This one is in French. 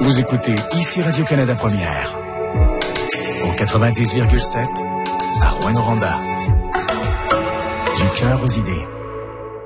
Vous écoutez ici Radio-Canada Première. Au 90,7 à Rouyn-Noranda. Du cœur aux idées.